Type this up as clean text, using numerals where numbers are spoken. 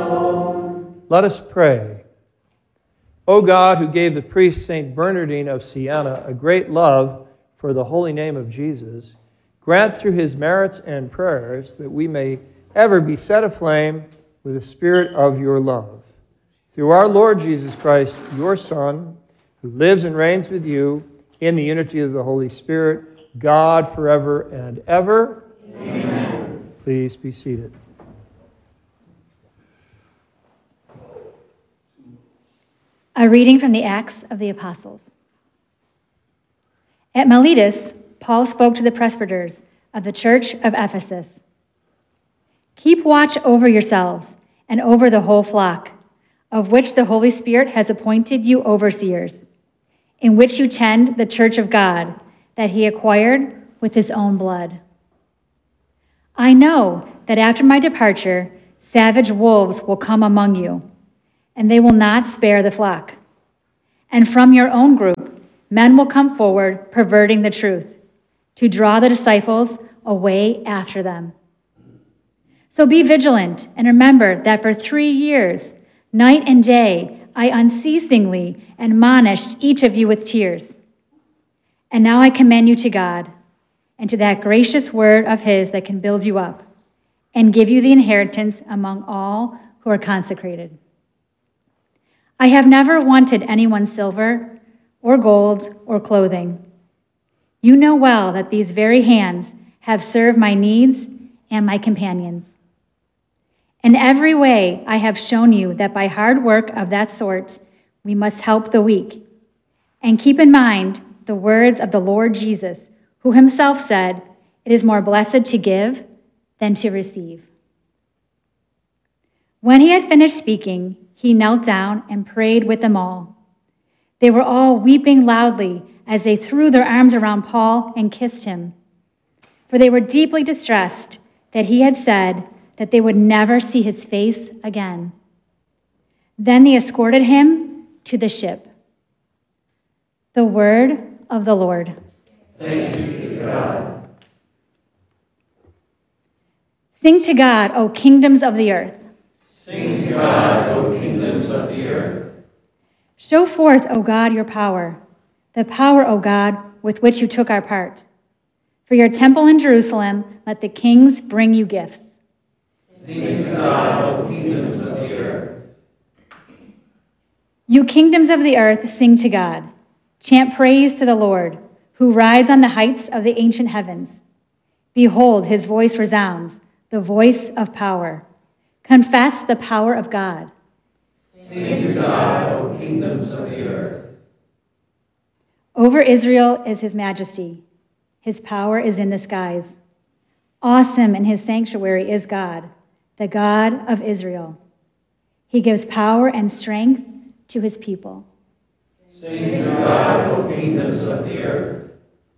Let us pray. O God, who gave the priest St. Bernardine of Siena a great love for the holy name of Jesus, grant through his merits and prayers that we may ever be set aflame with the spirit of your love. Through our Lord Jesus Christ, your Son, who lives and reigns with you in the unity of the Holy Spirit, God forever and ever. Amen. Please be seated. A reading from the Acts of the Apostles. At Miletus, Paul spoke to the presbyters of the church of Ephesus. Keep watch over yourselves and over the whole flock, of which the Holy Spirit has appointed you overseers, in which you tend the church of God that he acquired with his own blood. I know that after my departure, savage wolves will come among you, and they will not spare the flock. And from your own group, men will come forward, perverting the truth, to draw the disciples away after them. So be vigilant, and remember that for 3 years, night and day, I unceasingly admonished each of you with tears. And now I commend you to God, and to that gracious word of his that can build you up, and give you the inheritance among all who are consecrated. I have never wanted anyone's silver or gold or clothing. You know well that these very hands have served my needs and my companions. In every way, I have shown you that by hard work of that sort, we must help the weak. And keep in mind the words of the Lord Jesus, who himself said, "It is more blessed to give than to receive." When he had finished speaking, he knelt down and prayed with them all. They were all weeping loudly as they threw their arms around Paul and kissed him, for they were deeply distressed that he had said that they would never see his face again. Then they escorted him to the ship. The word of the Lord. Thanks be to God. Sing to God, O kingdoms of the earth. Sing to God, O kingdoms of the earth. Show forth, O God, your power, the power, O God, with which you took our part. For your temple in Jerusalem, let the kings bring you gifts. Sing to God, O kingdoms of the earth. You kingdoms of the earth, sing to God. Chant praise to the Lord, who rides on the heights of the ancient heavens. Behold, his voice resounds, the voice of power. Confess the power of God. Sing to God, O kingdoms of the earth. Over Israel is his majesty. His power is in the skies. Awesome in his sanctuary is God, the God of Israel. He gives power and strength to his people. Sing to God, O kingdoms of the earth.